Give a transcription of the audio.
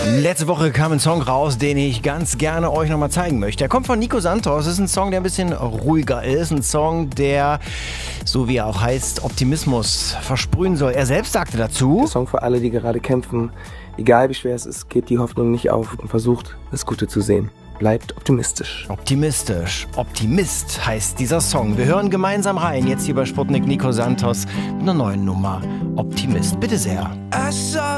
Letzte Woche kam ein Song raus, den ich ganz gerne euch nochmal zeigen möchte. Er kommt von Nico Santos. Es ist ein Song, der ein bisschen ruhiger ist. Ein Song, der, so wie er auch heißt, Optimismus versprühen soll. Er selbst sagte dazu: Der Song für alle, die gerade kämpfen. Egal wie schwer es ist, gebt die Hoffnung nicht auf und versucht, das Gute zu sehen. Bleibt optimistisch. Optimistisch. Optimist heißt dieser Song. Wir hören gemeinsam rein, jetzt hier bei Sputnik Nico Santos mit einer neuen Nummer. Optimist. Bitte sehr.